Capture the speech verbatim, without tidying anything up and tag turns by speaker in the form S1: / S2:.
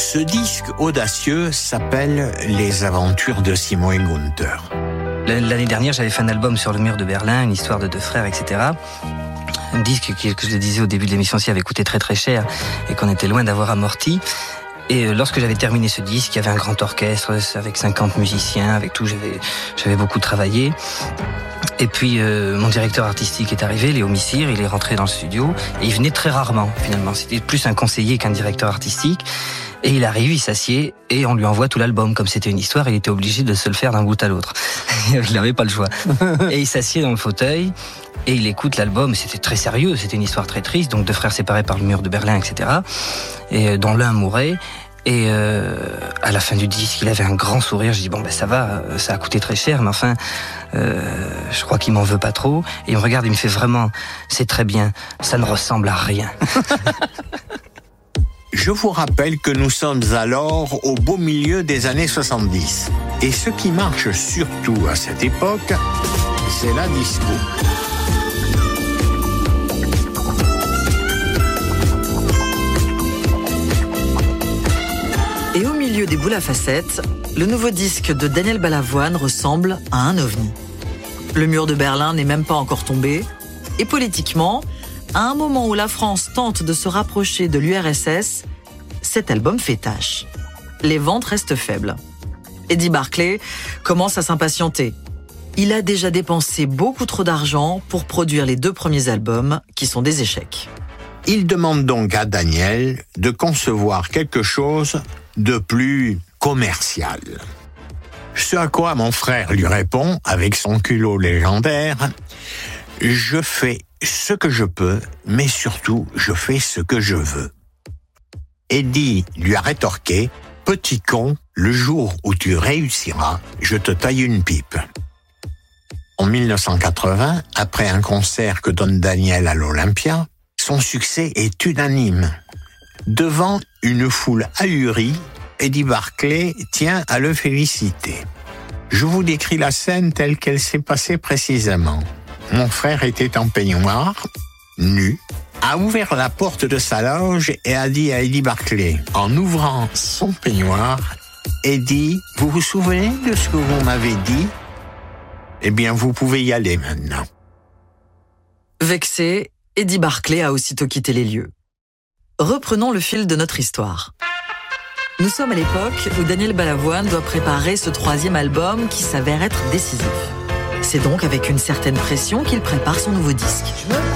S1: Ce disque audacieux s'appelle Les aventures de Simon et Gunther.
S2: L'année dernière, j'avais fait un album sur le mur de Berlin, une histoire de deux frères, et cetera. Un disque qui, que je le disais au début de l'émission, avait coûté très très cher et qu'on était loin d'avoir amorti. Et lorsque j'avais terminé ce disque, il y avait un grand orchestre avec cinquante musiciens, avec tout, j'avais, j'avais beaucoup travaillé. Et puis euh, mon directeur artistique est arrivé, Léo Missire, il est rentré dans le studio et il venait très rarement finalement. C'était plus un conseiller qu'un directeur artistique. Et il arrive, il s'assied et on lui envoie tout l'album. Comme c'était une histoire, il était obligé de se le faire d'un bout à l'autre. Il n'avait pas le choix. Et il s'assied dans le fauteuil et il écoute l'album. C'était très sérieux, c'était une histoire très triste. Donc deux frères séparés par le mur de Berlin, et cetera. Et dont l'un mourait. Et euh, à la fin du disque, il avait un grand sourire. Je dis bon ben ça va, ça a coûté très cher, mais enfin, euh, je crois qu'il m'en veut pas trop. Et il me regarde, il me fait vraiment, c'est très bien, ça ne ressemble à rien.
S1: Je vous rappelle que nous sommes alors au beau milieu des années soixante-dix. Et ce qui marche surtout à cette époque, c'est la disco.
S3: Et au milieu des boules à facettes, le nouveau disque de Daniel Balavoine ressemble à un ovni. Le mur de Berlin n'est même pas encore tombé. Et politiquement, à un moment où la France tente de se rapprocher de l'U R S S, cet album fait tâche. Les ventes restent faibles. Eddie Barclay commence à s'impatienter. Il a déjà dépensé beaucoup trop d'argent pour produire les deux premiers albums, qui sont des échecs.
S1: Il demande donc à Daniel de concevoir quelque chose de plus commercial. Ce à quoi mon frère lui répond, avec son culot légendaire, « Je fais ce que je peux, mais surtout, je fais ce que je veux. » Eddie lui a rétorqué, « Petit con, le jour où tu réussiras, je te taille une pipe. » En dix-neuf cent quatre-vingts, après un concert que donne Daniel à l'Olympia, son succès est unanime. Devant une foule ahurie, Eddie Barclay tient à le féliciter. Je vous décris la scène telle qu'elle s'est passée précisément. Mon frère était en peignoir, nu, a ouvert la porte de sa loge et a dit à Eddie Barclay, en ouvrant son peignoir, « Eddie, vous vous souvenez de ce que vous m'avez dit ? Eh bien, vous pouvez y aller maintenant. »
S3: Vexé, Eddie Barclay a aussitôt quitté les lieux. Reprenons le fil de notre histoire. Nous sommes à l'époque où Daniel Balavoine doit préparer ce troisième album qui s'avère être décisif. C'est donc avec une certaine pression qu'il prépare son nouveau disque.